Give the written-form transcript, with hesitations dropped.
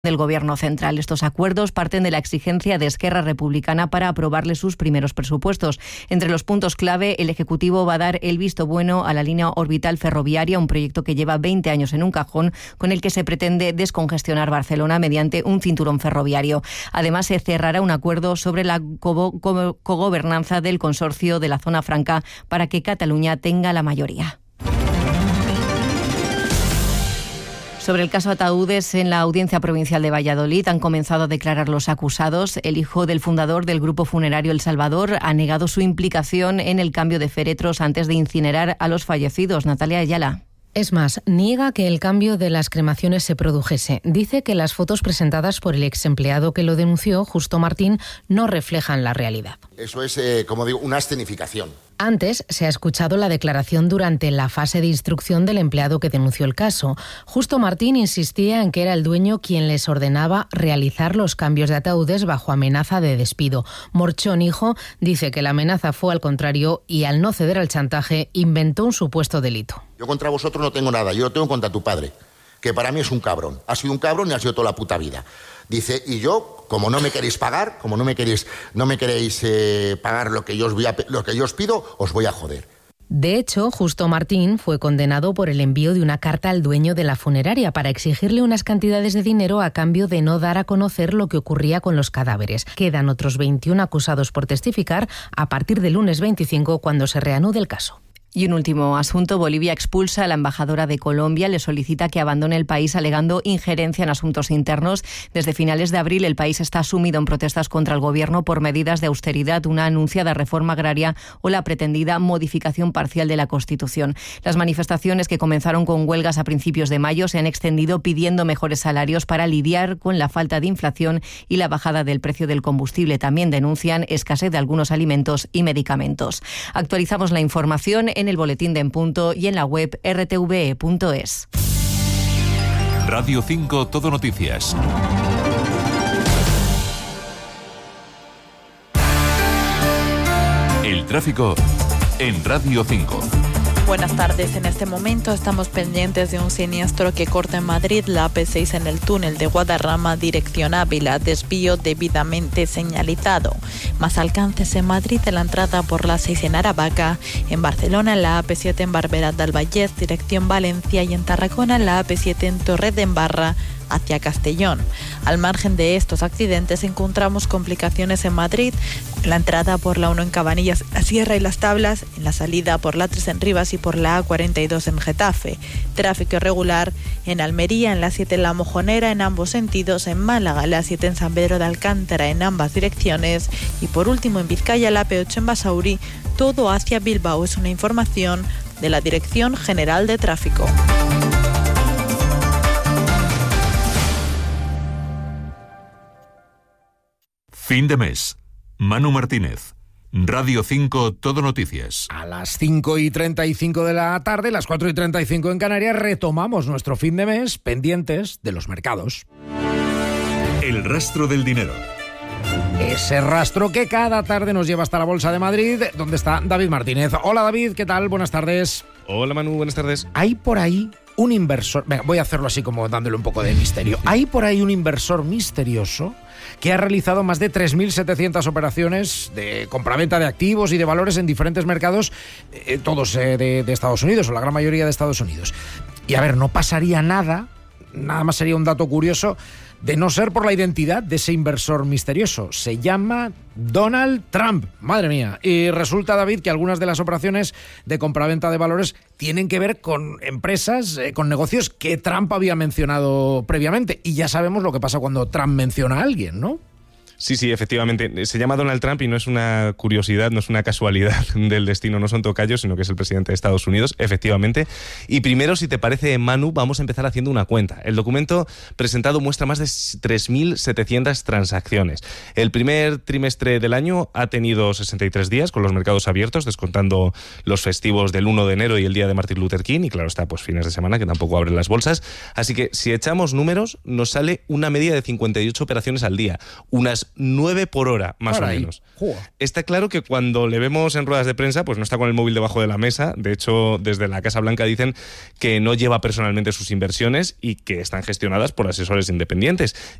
del Gobierno central. Estos acuerdos parten de la exigencia de Esquerra Republicana para aprobarle sus primeros presupuestos. Entre los puntos clave, el Ejecutivo va a dar el visto bueno a la línea orbital ferroviaria, un proyecto que lleva 20 años en un cajón, con el que se pretende descongestionar Barcelona mediante un cinturón ferroviario. Además, se cerrará un acuerdo sobre la cogobernanza del consorcio de la Zona Franca para que Cataluña tenga la mayoría. Sobre el caso Ataúdes, en la Audiencia Provincial de Valladolid han comenzado a declarar los acusados. El hijo del fundador del grupo funerario El Salvador ha negado su implicación en el cambio de féretros antes de incinerar a los fallecidos. Natalia Ayala. Es más, niega que el cambio de las cremaciones se produjese. Dice que las fotos presentadas por el ex empleado que lo denunció, Justo Martín, no reflejan la realidad. Eso es, como digo, una escenificación. Antes se ha escuchado la declaración durante la fase de instrucción del empleado que denunció el caso. Justo Martín insistía en que era el dueño quien les ordenaba realizar los cambios de ataúdes bajo amenaza de despido. Morchón, hijo, dice que la amenaza fue al contrario y, al no ceder al chantaje, inventó un supuesto delito. Yo contra vosotros no tengo nada, yo lo tengo contra tu padre, que para mí es un cabrón. Ha sido un cabrón y ha sido toda la puta vida. Dice, y yo, como no me queréis pagar, como no me queréis pagar lo que yo os pido, os voy a joder. De hecho, Justo Martín fue condenado por el envío de una carta al dueño de la funeraria para exigirle unas cantidades de dinero a cambio de no dar a conocer lo que ocurría con los cadáveres. Quedan otros 21 acusados por testificar a partir del lunes 25, cuando se reanude el caso. Y un último asunto, Bolivia expulsa a la embajadora de Colombia, le solicita que abandone el país alegando injerencia en asuntos internos. Desde finales de abril el país está sumido en protestas contra el gobierno por medidas de austeridad, una anunciada reforma agraria o la pretendida modificación parcial de la Constitución. Las manifestaciones, que comenzaron con huelgas a principios de mayo, se han extendido pidiendo mejores salarios para lidiar con la falta de inflación y la bajada del precio del combustible. También denuncian escasez de algunos alimentos y medicamentos. Actualizamos la información en el boletín de En Punto y en la web rtve.es. Radio 5 Todo Noticias. El tráfico en Radio 5. Buenas tardes. En este momento estamos pendientes de un siniestro que corta en Madrid la AP6 en el túnel de Guadarrama, dirección Ávila, desvío debidamente señalizado. Más alcances en Madrid en la entrada por la 6 en Aravaca, en Barcelona en la AP7 en Barberà del Vallès, dirección Valencia, y en Tarragona en la AP7 en Torredembarra, hacia Castellón. Al margen de estos accidentes encontramos complicaciones en Madrid, en la entrada por la 1 en Cabanillas, la Sierra y Las Tablas, en la salida por la 3 en Rivas y por la A42 en Getafe. Tráfico irregular en Almería, en la 7 en La Mojonera, en ambos sentidos, en Málaga, la 7 en San Pedro de Alcántara, en ambas direcciones, y por último en Vizcaya, la P8 en Basauri, todo hacia Bilbao. Es una información de la Dirección General de Tráfico. Fin de mes. Manu Martínez. Radio 5 Todo Noticias. A las 5:35 de la tarde, las 4:35 en Canarias, retomamos nuestro fin de mes pendientes de los mercados. El rastro del dinero. Ese rastro que cada tarde nos lleva hasta la Bolsa de Madrid, donde está David Martínez. Hola David, ¿qué tal? Buenas tardes. Hola Manu, buenas tardes. Hay por ahí un inversor... Venga, voy a hacerlo así como dándole un poco de misterio. Hay por ahí un inversor misterioso que ha realizado más de 3.700 operaciones de compraventa de activos y de valores en diferentes mercados, todos de Estados Unidos, o la gran mayoría de Estados Unidos. Y a ver, no pasaría nada más sería un dato curioso, de no ser por la identidad de ese inversor misterioso. Se llama Donald Trump, madre mía. Y resulta, David, que algunas de las operaciones de compraventa de valores tienen que ver con empresas, con negocios que Trump había mencionado previamente. Y ya sabemos lo que pasa cuando Trump menciona a alguien, ¿no? Sí, efectivamente. Se llama Donald Trump y no es una curiosidad, no es una casualidad del destino, no son tocayos, sino que es el presidente de Estados Unidos, efectivamente. Y primero, si te parece, Manu, vamos a empezar haciendo una cuenta. El documento presentado muestra más de 3.700 transacciones. El primer trimestre del año ha tenido 63 días con los mercados abiertos, descontando los festivos del 1 de enero y el día de Martin Luther King, y claro está, pues fines de semana, que tampoco abren las bolsas. Así que si echamos números, nos sale una media de 58 operaciones al día, unas unas 9 por hora, más o menos. Está claro que cuando le vemos en ruedas de prensa, pues no está con el móvil debajo de la mesa. De hecho, desde la Casa Blanca dicen que no lleva personalmente sus inversiones y que están gestionadas por asesores independientes.